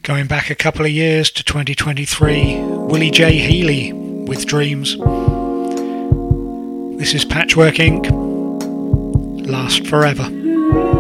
Going back a couple of years to 2023, Willie J. Healy with Dreams. This is Patchwork Inc. Last Forever.